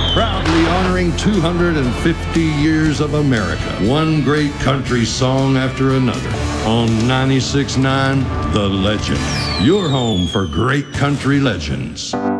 Proudly honoring 250 years of America, one great country song after another. On 96.9, The Legend. Your home for great country legends.